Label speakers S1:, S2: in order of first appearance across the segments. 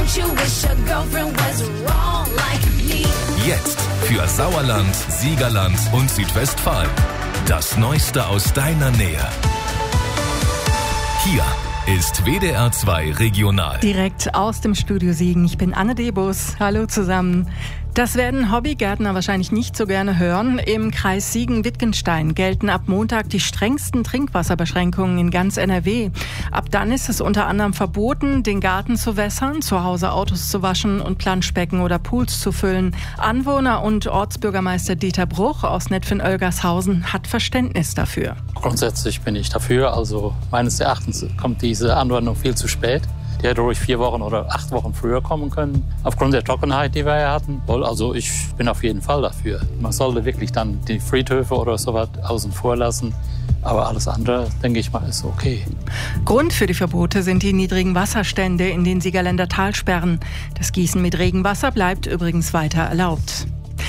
S1: Jetzt für Sauerland, Siegerland und Südwestfalen. Das Neueste aus deiner Nähe. Hier ist WDR 2 Regional.
S2: Direkt aus dem Studio Siegen. Ich bin Anne Debus. Hallo zusammen. Das werden Hobbygärtner wahrscheinlich nicht so gerne hören. Im Kreis Siegen-Wittgenstein gelten ab Montag die strengsten Trinkwasserbeschränkungen in ganz NRW. Ab dann ist es unter anderem verboten, den Garten zu wässern, zu Hause Autos zu waschen und Planschbecken oder Pools zu füllen. Anwohner und Ortsbürgermeister Dieter Bruch aus Netphen-Oelgershausen hat Verständnis dafür.
S3: Grundsätzlich bin ich dafür. Also meines Erachtens kommt diese Anordnung viel zu spät. Die hätte ruhig 4 Wochen oder 8 Wochen früher kommen können, aufgrund der Trockenheit, die wir ja hatten. Also ich bin auf jeden Fall dafür. Man sollte wirklich dann die Friedhöfe oder sowas außen vor lassen. Aber alles andere, denke ich mal, ist okay.
S2: Grund für die Verbote sind die niedrigen Wasserstände in den Siegerländer Talsperren. Das Gießen mit Regenwasser bleibt übrigens weiter erlaubt.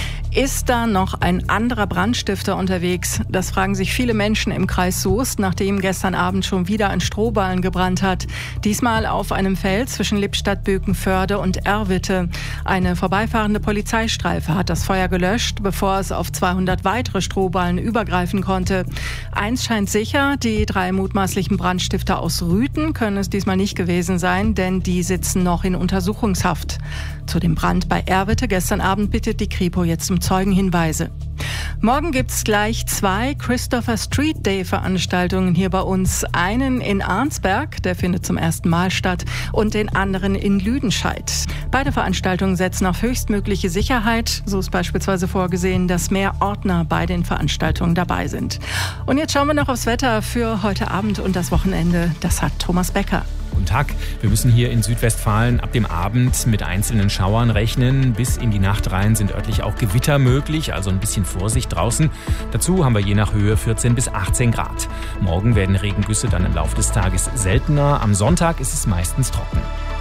S2: Ist da noch ein anderer Brandstifter unterwegs? Das fragen sich viele Menschen im Kreis Soest, nachdem gestern Abend schon wieder ein Strohballen gebrannt hat. Diesmal auf einem Feld zwischen Lippstadt, Bökenförde und Erwitte. Eine vorbeifahrende Polizeistreife hat das Feuer gelöscht, bevor es auf 200 weitere Strohballen übergreifen konnte. Eins scheint sicher, die 3 mutmaßlichen Brandstifter aus Rüthen können es diesmal nicht gewesen sein, denn die sitzen noch in Untersuchungshaft. Zu dem Brand bei Erwitte gestern Abend bittet die Kripo jetzt um Zeugenhinweise. Morgen gibt's gleich 2 Christopher Street Day Veranstaltungen hier bei uns. Einen in Arnsberg, der findet zum ersten Mal statt, und den anderen in Lüdenscheid. Beide Veranstaltungen setzen auf höchstmögliche Sicherheit. So ist beispielsweise vorgesehen, dass mehr Ordner bei den Veranstaltungen dabei sind. Und jetzt schauen wir noch aufs Wetter für heute Abend und das Wochenende. Das hat Thomas Becker.
S4: Guten Tag. Wir müssen hier in Südwestfalen ab dem Abend mit einzelnen Schauern rechnen. Bis in die Nacht rein sind örtlich auch Gewitter möglich, also ein bisschen Vorsicht draußen. Dazu haben wir je nach Höhe 14 bis 18 Grad. Morgen werden Regengüsse dann im Laufe des Tages seltener. Am Sonntag ist es meistens trocken.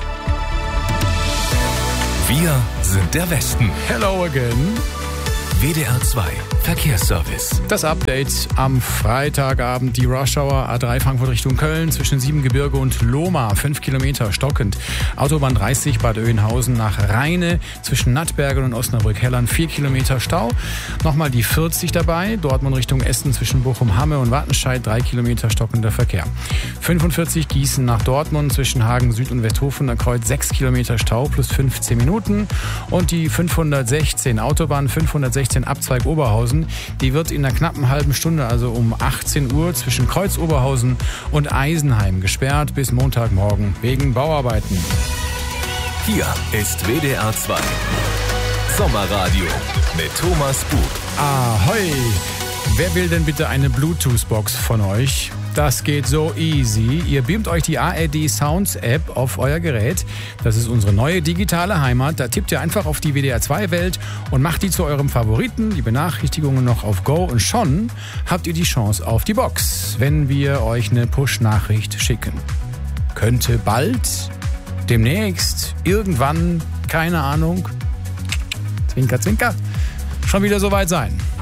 S1: Wir sind der Westen.
S5: Hello again.
S1: WDR 2 Verkehrsservice.
S5: Das Update am Freitagabend. Die Rush-Hour A3 Frankfurt Richtung Köln zwischen Siebengebirge und Lohmar. 5 Kilometer stockend. Autobahn 30 Bad Oeynhausen nach Rheine zwischen Nattbergen und Osnabrück-Hellern. 4 Kilometer Stau. Nochmal die 40 dabei. Dortmund Richtung Essen zwischen Bochum-Hamme und Wattenscheid. 3 Kilometer stockender Verkehr. 45 Gießen nach Dortmund zwischen Hagen Süd und Westhofener Kreuz. 6 Kilometer Stau plus 15 Minuten. Und die 516 Autobahn 516 Abzweig Oberhausen, die wird in einer knappen halben Stunde, also um 18 Uhr, zwischen Kreuz Oberhausen und Eisenheim gesperrt bis Montagmorgen wegen Bauarbeiten.
S1: Hier ist WDR 2 Sommerradio mit Thomas Bug.
S5: Ahoi! Wer will denn bitte eine Bluetooth-Box von euch? Das geht so easy. Ihr beamt euch die ARD Sounds App auf euer Gerät. Das ist unsere neue digitale Heimat. Da tippt ihr einfach auf die WDR 2 Welt und macht die zu eurem Favoriten. Die Benachrichtigungen noch auf Go und schon habt ihr die Chance auf die Box, wenn wir euch eine Push-Nachricht schicken. Könnte bald, demnächst, irgendwann, keine Ahnung, Zwinker, Zwinker, schon wieder soweit sein.